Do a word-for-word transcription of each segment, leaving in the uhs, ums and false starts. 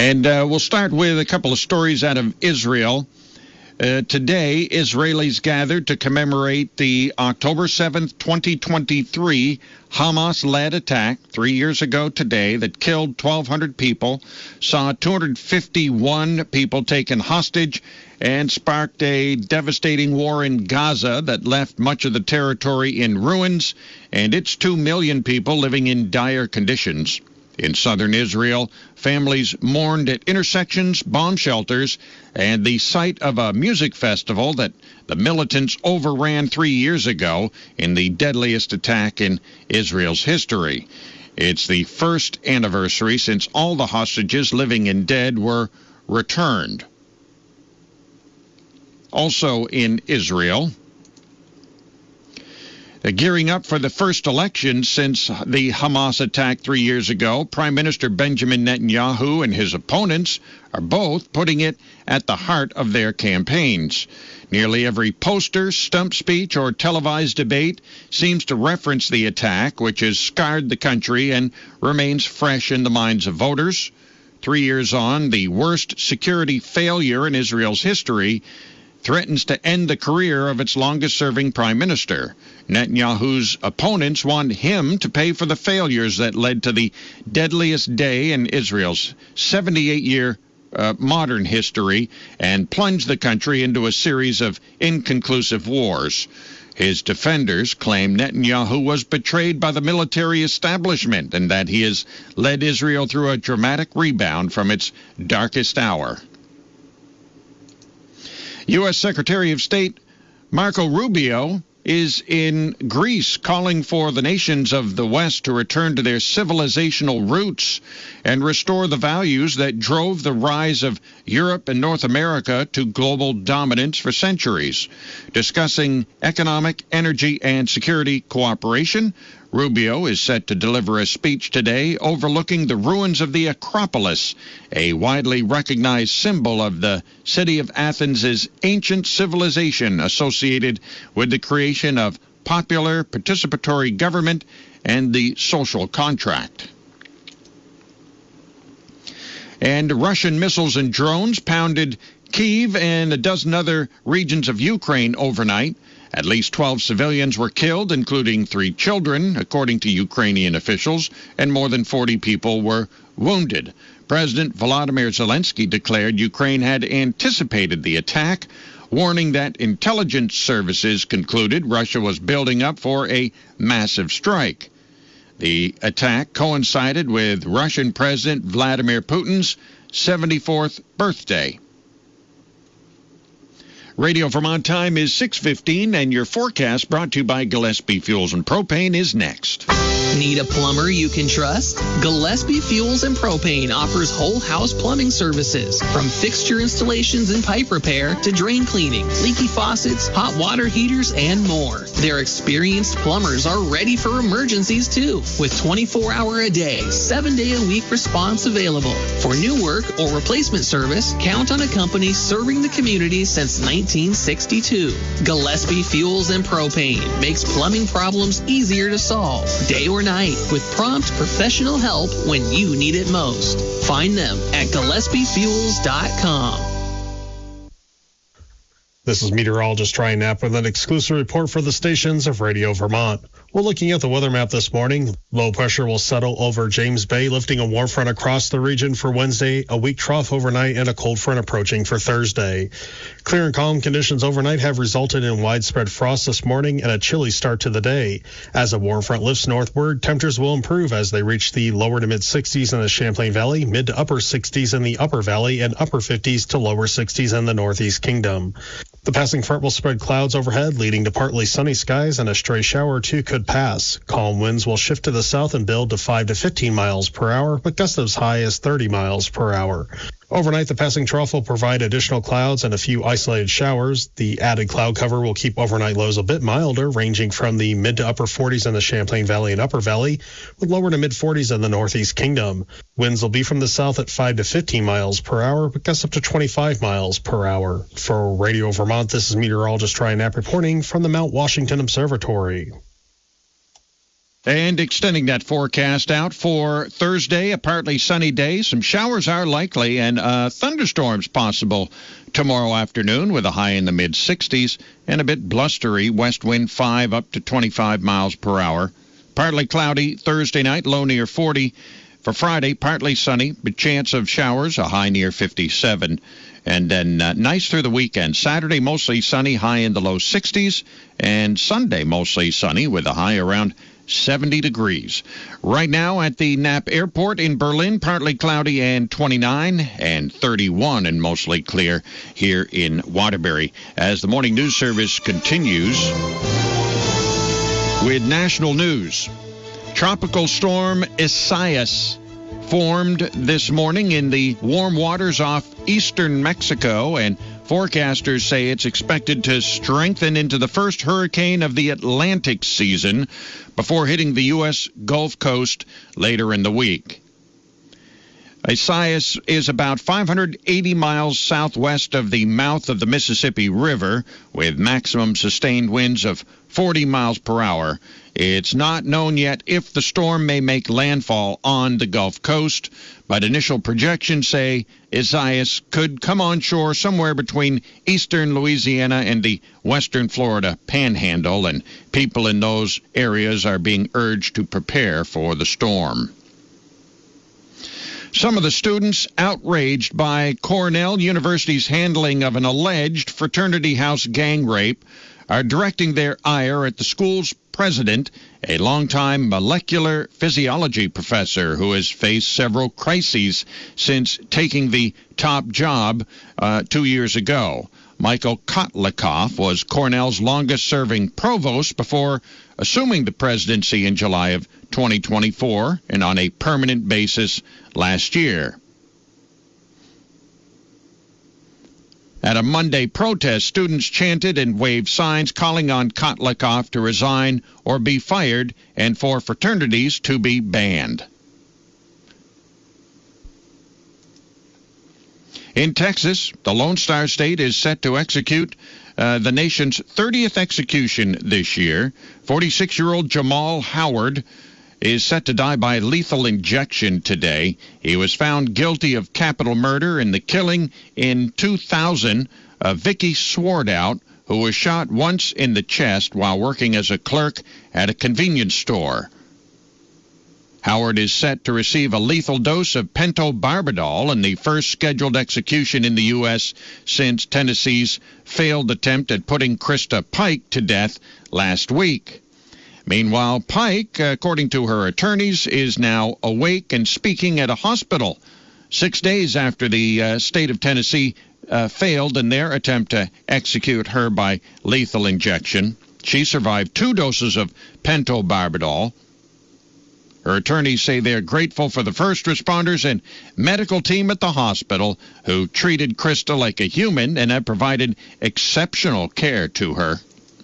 And uh, we'll start with a couple of stories out of Israel. Uh, today, Israelis gathered to commemorate the October seventh, twenty twenty-three Hamas-led attack three years ago today that killed twelve hundred people, saw two hundred fifty-one people taken hostage, and sparked a devastating war in Gaza that left much of the territory in ruins and its two million people living in dire conditions. In southern Israel, families mourned at intersections, bomb shelters, and the site of a music festival that the militants overran three years ago in the deadliest attack in Israel's history. It's the first anniversary since all the hostages, living and dead, were returned. Also in Israel, Uh, gearing up for the first election since the Hamas attack three years ago, Prime Minister Benjamin Netanyahu and his opponents are both putting it at the heart of their campaigns. Nearly every poster, stump speech, or televised debate seems to reference the attack, which has scarred the country and remains fresh in the minds of voters. Three years on, the worst security failure in Israel's history threatens to end the career of its longest-serving prime minister. Netanyahu's opponents want him to pay for the failures that led to the deadliest day in Israel's seventy-eight-year uh, modern history and plunge the country into a series of inconclusive wars. His defenders claim Netanyahu was betrayed by the military establishment and that he has led Israel through a dramatic rebound from its darkest hour. U S Secretary of State Marco Rubio is in Greece calling for the nations of the West to return to their civilizational roots and restore the values that drove the rise of Europe and North America to global dominance for centuries. Discussing economic, energy, and security cooperation, Rubio is set to deliver a speech today overlooking the ruins of the Acropolis, a widely recognized symbol of the city of Athens' ancient civilization associated with the creation of popular participatory government and the social contract. And Russian missiles and drones pounded Kyiv and a dozen other regions of Ukraine overnight. At least twelve civilians were killed, including three children, according to Ukrainian officials, and more than forty people were wounded. President Volodymyr Zelensky declared Ukraine had anticipated the attack, warning that intelligence services concluded Russia was building up for a massive strike. The attack coincided with Russian President Vladimir Putin's seventy-fourth birthday. Radio Vermont time is six fifteen, and your forecast brought to you by Gillespie Fuels and Propane is next. Need a plumber you can trust? Gillespie Fuels and Propane offers whole house plumbing services, from fixture installations and pipe repair to drain cleaning, leaky faucets, hot water heaters, and more. Their experienced plumbers are ready for emergencies too, with twenty-four hour a day, seven day a week response available. For new work or replacement service, count on a company serving the community since nineteen sixty-two. Gillespie Fuels and Propane makes plumbing problems easier to solve, day or night, with prompt professional help when you need it most. Find them at Gillespie Fuels dot com. This is meteorologist Ryan Knapp with an exclusive report for the stations of Radio Vermont. We're looking at the weather map this morning. Low pressure will settle over James Bay, lifting a warm front across the region for Wednesday, a weak trough overnight, and a cold front approaching for Thursday. Clear and calm conditions overnight have resulted in widespread frost this morning and a chilly start to the day. As a warm front lifts northward, temperatures will improve as they reach the lower to mid sixties in the Champlain Valley, mid to upper sixties in the upper valley, and upper fifties to lower sixties in the Northeast Kingdom. The passing front will spread clouds overhead, leading to partly sunny skies, and a stray shower or two could pass. Calm winds will shift to the south and build to five to fifteen miles per hour, but gusts as high as thirty miles per hour. Overnight, the passing trough will provide additional clouds and a few isolated showers. The added cloud cover will keep overnight lows a bit milder, ranging from the mid to upper forties in the Champlain Valley and Upper Valley, with lower to mid forties in the Northeast Kingdom. Winds will be from the south at five to fifteen miles per hour, but gusts up to twenty-five miles per hour. For Radio Vermont, this is meteorologist Ryan Knapp reporting from the Mount Washington Observatory. And extending that forecast out for Thursday, a partly sunny day. Some showers are likely and uh, thunderstorms possible tomorrow afternoon with a high in the mid sixties and a bit blustery, west wind five up to twenty-five miles per hour. Partly cloudy Thursday night, low near forty. For Friday, partly sunny, but chance of showers, a high near fifty-seven. And then uh, nice through the weekend. Saturday, mostly sunny, high in the low sixties. And Sunday, mostly sunny with a high around seventy degrees. Right now at the Knapp Airport in Berlin, partly cloudy and twenty-nine, and thirty-one and mostly clear here in Waterbury. As the morning news service continues with national news. Tropical storm Isaias formed this morning in the warm waters off eastern Mexico, and forecasters say it's expected to strengthen into the first hurricane of the Atlantic season before hitting the U S Gulf Coast later in the week. Isaias is about five hundred eighty miles southwest of the mouth of the Mississippi River, with maximum sustained winds of forty miles per hour. It's not known yet if the storm may make landfall on the Gulf Coast, but initial projections say Isaias could come on shore somewhere between eastern Louisiana and the western Florida panhandle, and people in those areas are being urged to prepare for the storm. Some of the students outraged by Cornell University's handling of an alleged fraternity house gang rape are directing their ire at the school's president, a longtime molecular physiology professor who has faced several crises since taking the top job uh, two years ago. Michael Kotlikoff was Cornell's longest-serving provost before assuming the presidency in July of twenty twenty-four and on a permanent basis last year. At a Monday protest, students chanted and waved signs calling on Kotlikoff to resign or be fired and for fraternities to be banned. In Texas, the Lone Star State is set to execute uh, the nation's thirtieth execution this year. forty-six-year-old Jamal Howard is set to die by lethal injection today. He was found guilty of capital murder in the killing in two thousand of Vicky Swartout, who was shot once in the chest while working as a clerk at a convenience store. Howard is set to receive a lethal dose of pentobarbital in the first scheduled execution in the U S since Tennessee's failed attempt at putting Krista Pike to death last week. Meanwhile, Pike, according to her attorneys, is now awake and speaking at a hospital six days after the uh, state of Tennessee uh, failed in their attempt to execute her by lethal injection. She survived two doses of pentobarbital. Her attorneys say they're grateful for the first responders and medical team at the hospital who treated Krista like a human and have provided exceptional care to her.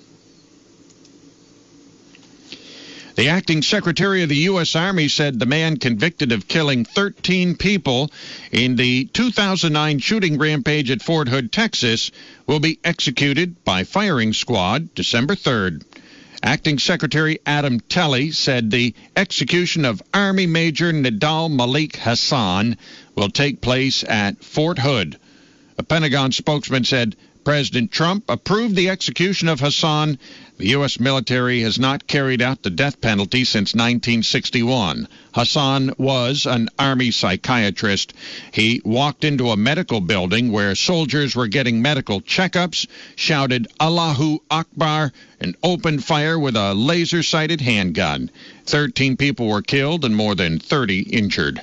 The acting secretary of the U S Army said the man convicted of killing thirteen people in the two thousand nine shooting rampage at Fort Hood, Texas, will be executed by firing squad December third. Acting Secretary Adam Telley said the execution of Army Major Nidal Malik Hassan will take place at Fort Hood. A Pentagon spokesman said President Trump approved the execution of Hassan. The U S military has not carried out the death penalty since nineteen sixty-one. Hassan was an Army psychiatrist. He walked into a medical building where soldiers were getting medical checkups, shouted Allahu Akbar, and opened fire with a laser-sighted handgun. Thirteen people were killed and more than thirty injured.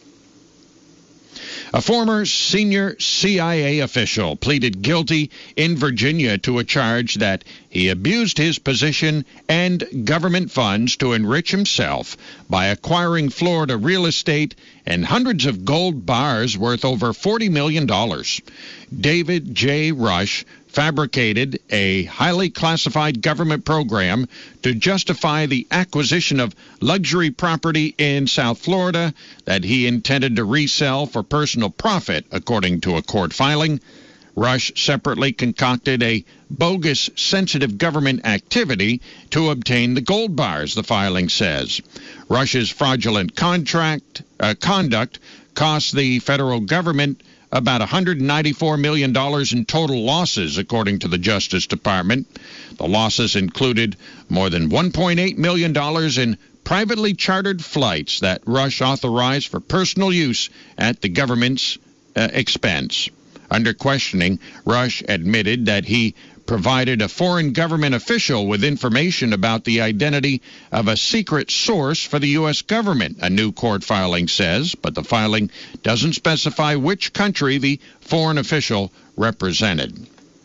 A former senior C I A official pleaded guilty in Virginia to a charge that he abused his position and government funds to enrich himself by acquiring Florida real estate and hundreds of gold bars worth over forty million dollars. David J. Rush fabricated a highly classified government program to justify the acquisition of luxury property in South Florida that he intended to resell for personal profit, according to a court filing. Rush separately concocted a bogus sensitive government activity to obtain the gold bars, the filing says. Rush's fraudulent contract uh, conduct cost the federal government about one hundred ninety-four million dollars in total losses, according to the Justice Department. The losses included more than one point eight million dollars in privately chartered flights that Rush authorized for personal use at the government's uh, expense. Under questioning, Rush admitted that he provided a foreign government official with information about the identity of a secret source for the U S government, a new court filing says, but the filing doesn't specify which country the foreign official represented.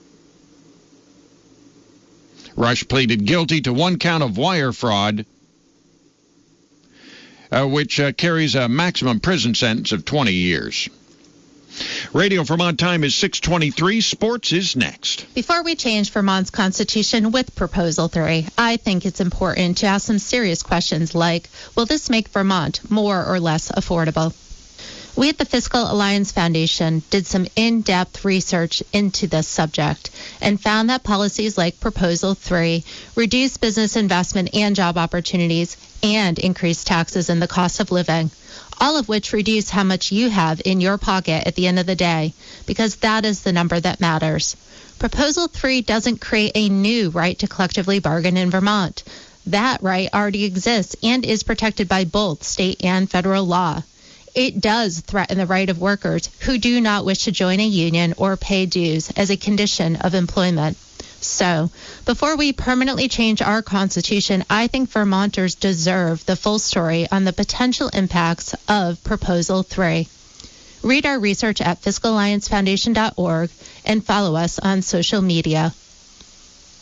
Rush pleaded guilty to one count of wire fraud, uh, which uh, carries a maximum prison sentence of twenty years. Radio Vermont time is six twenty-three. Sports is next. Before we change Vermont's constitution with Proposal three, I think it's important to ask some serious questions like, will this make Vermont more or less affordable? We at the Fiscal Alliance Foundation did some in-depth research into this subject and found that policies like Proposal three reduce business investment and job opportunities and increase taxes and the cost of living, all of which reduce how much you have in your pocket at the end of the day, because that is the number that matters. Proposal three doesn't create a new right to collectively bargain in Vermont. That right already exists and is protected by both state and federal law. It does threaten the right of workers who do not wish to join a union or pay dues as a condition of employment. So, before we permanently change our Constitution, I think Vermonters deserve the full story on the potential impacts of Proposal three. Read our research at fiscal alliance foundation dot org and follow us on social media.